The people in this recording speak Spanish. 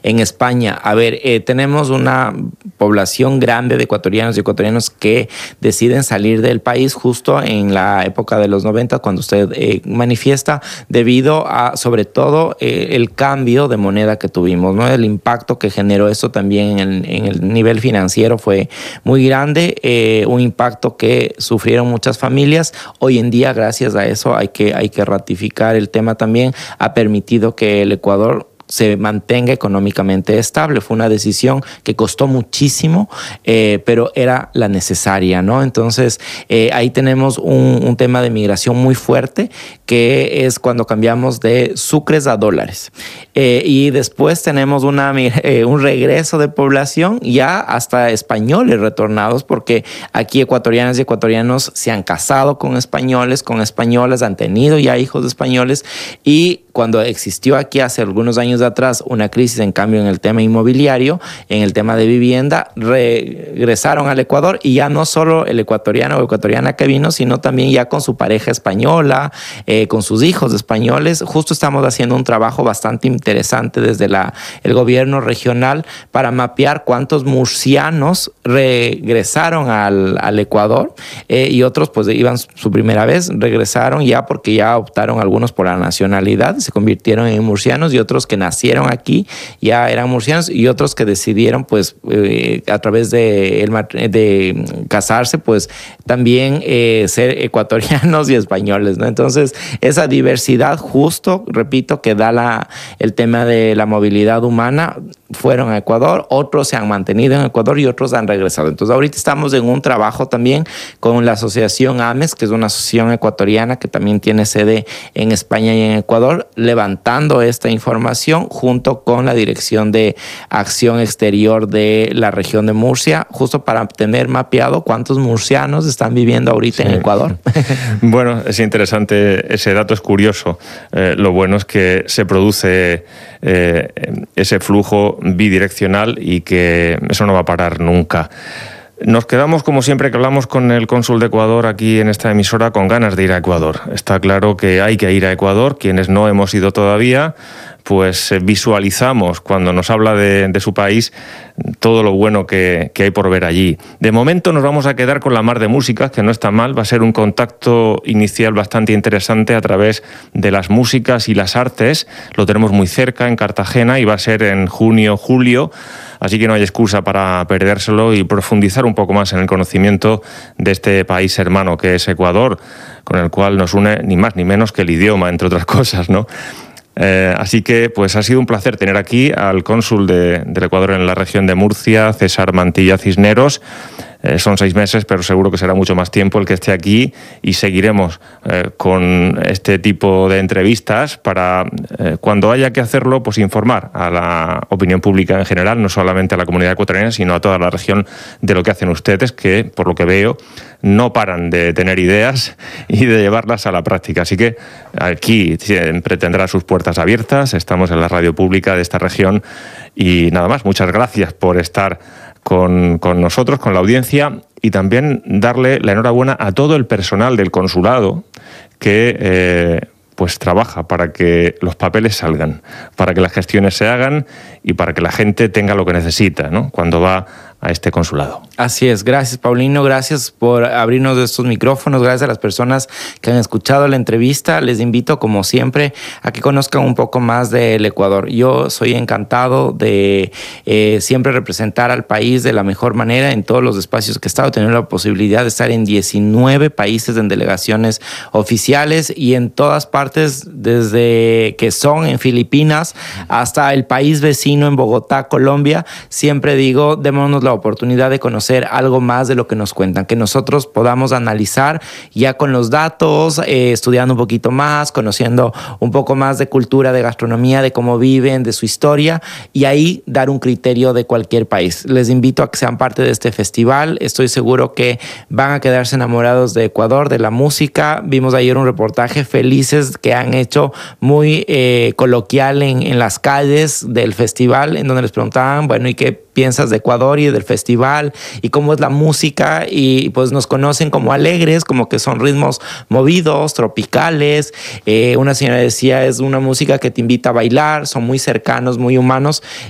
en España. A ver, tenemos una población grande de ecuatorianos y ecuatorianos que deciden salir del país justo en la época de los 90, cuando usted manifiesta, debido a, sobre todo, el cambio de moneda que tuvimos, ¿no? El impacto que generó eso también en el nivel financiero fue muy grande, un impacto que sufrieron muchas familias. Hoy en día, gracias a eso, hay que ratificar el tema también, ha permitido que el Ecuador se mantenga económicamente estable. Fue una decisión que costó muchísimo, pero era la necesaria, ¿no? Entonces, ahí tenemos un tema de migración muy fuerte, que es cuando cambiamos de sucres a dólares. Y después tenemos un regreso de población, ya hasta españoles retornados, porque aquí ecuatorianas y ecuatorianos se han casado con españoles, con españolas, han tenido ya hijos de españoles, y cuando existió aquí hace algunos años atrás una crisis, en cambio, en el tema inmobiliario, en el tema de vivienda, regresaron al Ecuador, y ya no solo el ecuatoriano o ecuatoriana que vino, sino también ya con su pareja española, con sus hijos españoles. Justo estamos haciendo un trabajo bastante interesante desde el gobierno regional para mapear cuántos murcianos regresaron al Ecuador, y otros pues iban su primera vez, regresaron ya porque ya optaron algunos por la nacionalidad, se convirtieron en murcianos, y otros que nacieron aquí ya eran murcianos, y otros que decidieron pues a través de casarse pues también ser ecuatorianos y españoles, ¿no? Entonces esa diversidad, justo, repito, que da el tema de la movilidad humana, fueron a Ecuador, otros se han mantenido en Ecuador y otros han regresado. Entonces ahorita estamos en un trabajo también con la asociación AMES, que es una asociación ecuatoriana que también tiene sede en España y en Ecuador, levantando esta información junto con la Dirección de Acción Exterior de la región de Murcia, justo para tener mapeado cuántos murcianos están viviendo ahorita en Ecuador. Bueno, es interesante, ese dato es curioso. Lo bueno es que se produce ese flujo bidireccional y que eso no va a parar nunca. Nos quedamos, como siempre que hablamos con el cónsul de Ecuador aquí en esta emisora, con ganas de ir a Ecuador. Está claro que hay que ir a Ecuador. Quienes no hemos ido todavía, pues visualizamos cuando nos habla de su país todo lo bueno que hay por ver allí. De momento nos vamos a quedar con la mar de músicas, que no está mal. Va a ser un contacto inicial bastante interesante a través de las músicas y las artes. Lo tenemos muy cerca, en Cartagena, y va a ser en junio, julio. Así que no hay excusa para perdérselo y profundizar un poco más en el conocimiento de este país hermano que es Ecuador, con el cual nos une ni más ni menos que el idioma, entre otras cosas, ¿no? Así que pues ha sido un placer tener aquí al cónsul del Ecuador en la región de Murcia, César Mantilla Cisneros. Son 6 meses, pero seguro que será mucho más tiempo el que esté aquí, y seguiremos con este tipo de entrevistas para, cuando haya que hacerlo, pues informar a la opinión pública en general, no solamente a la comunidad ecuatoriana, sino a toda la región, de lo que hacen ustedes, que, por lo que veo, no paran de tener ideas y de llevarlas a la práctica. Así que aquí siempre tendrá sus puertas abiertas. Estamos en la radio pública de esta región, y nada más. Muchas gracias por estar con nosotros, con la audiencia, y también darle la enhorabuena a todo el personal del consulado que pues trabaja para que los papeles salgan, para que las gestiones se hagan y para que la gente tenga lo que necesita, ¿no?, cuando va a este consulado. Así es. Gracias, Paulino. Gracias por abrirnos estos micrófonos. Gracias a las personas que han escuchado la entrevista. Les invito, como siempre, a que conozcan un poco más del Ecuador. Yo soy encantado de siempre representar al país de la mejor manera en todos los espacios que he estado. He tenido la posibilidad de estar en 19 países en delegaciones oficiales y en todas partes, desde que son en Filipinas hasta el país vecino en Bogotá, Colombia. Siempre digo, démonos la oportunidad de conocer algo más de lo que nos cuentan, que nosotros podamos analizar ya con los datos, estudiando un poquito más, conociendo un poco más de cultura, de gastronomía, de cómo viven, de su historia, y ahí dar un criterio de cualquier país. Les invito a que sean parte de este festival. Estoy seguro que van a quedarse enamorados de Ecuador, de la música. Vimos ayer un reportaje felices que han hecho muy coloquial en las calles del festival, en donde les preguntaban, bueno, ¿y qué piensas de Ecuador y del festival y cómo es la música? Y pues nos conocen como alegres, como que son ritmos movidos, tropicales. Una señora decía, es una música que te invita a bailar, son muy cercanos, muy humanos,